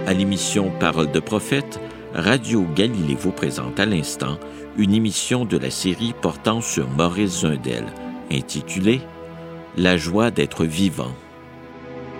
À l'émission Paroles de prophète, Radio Galilée vous présente à l'instant une émission de la série portant sur Maurice Zundel, intitulée « La joie d'être vivant ».